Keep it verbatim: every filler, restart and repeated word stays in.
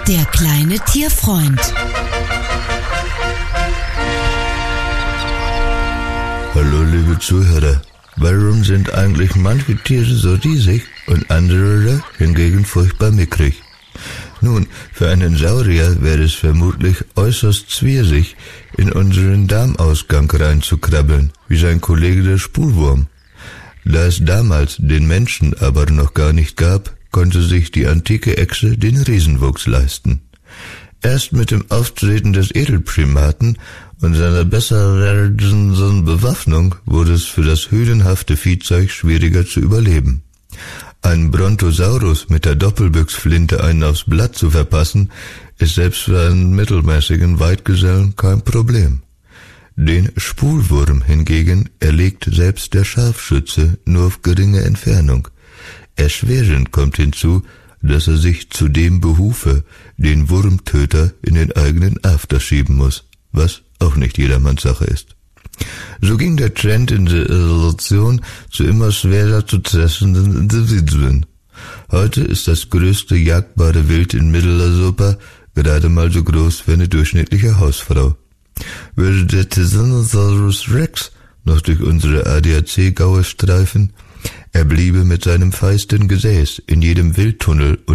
Der kleine Tierfreund. Hallo liebe Zuhörer, warum sind eigentlich manche Tiere so riesig und andere hingegen furchtbar mickrig? Nun, für einen Saurier wäre es vermutlich äußerst schwierig, in unseren Darmausgang reinzukrabbeln, wie sein Kollege der Spulwurm. Da es damals den Menschen aber noch gar nicht gab, konnte sich die antike Echse den Riesenwuchs leisten. Erst mit dem Auftreten des Edelprimaten und seiner besser werdenden Bewaffnung wurde es für das höhlenhafte Viehzeug schwieriger zu überleben. Ein Brontosaurus mit der Doppelbüchsflinte einen aufs Blatt zu verpassen, ist selbst für einen mittelmäßigen Weidgesellen kein Problem. Den Spulwurm hingegen erlegt selbst der Scharfschütze nur auf geringe Entfernung. Erschwerend kommt hinzu, dass er sich zu dem behufe, den Wurmtöter in den eigenen After schieben muss, was auch nicht jedermanns Sache ist. So ging der Trend in der Evolution zu immer schwerer zu treffenden Individuen. Heute ist das größte jagbare Wild in Mitteleuropa gerade mal so groß wie eine durchschnittliche Hausfrau. Würde der Tyrannosaurus Rex noch durch unsere A D A C-Gaue streifen, er bliebe mit seinem feisten Gesäß in jedem Wildtunnel